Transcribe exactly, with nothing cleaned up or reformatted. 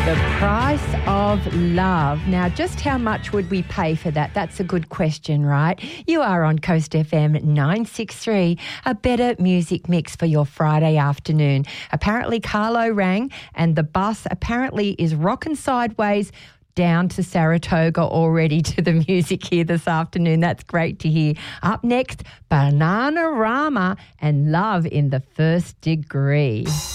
The Price of Love. Now, just how much would we pay for that? That's a good question, right? You are on Coast F M nine sixty-three, a better music mix for your Friday afternoon. Apparently, Carlo rang and the bus apparently is rocking sideways down to Saratoga already to the music here this afternoon. That's great to hear. Up next, Bananarama and Love in the First Degree.